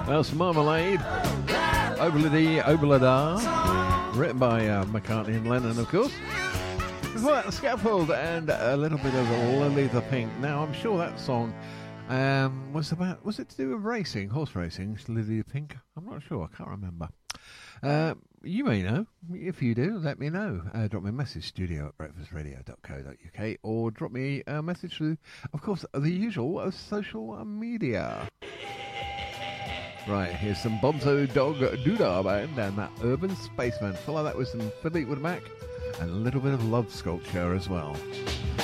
That's Marmalade, Obladi Oblada, written by McCartney and Lennon, of course. Before that, Scaffold and a little bit of Lily the Pink. Now, I'm sure that song was it to do with racing, horse racing, Lily the Pink? I'm not sure, I can't remember. You may know. If you do, let me know. Drop me a message, studio@breakfastradio.co.uk, or drop me a message through, of course, the usual social media. Right, here's some Bonzo Dog Doodah Band and that Urban Spaceman. Follow that with some Fleetwood Mac and a little bit of Love Sculpture as well.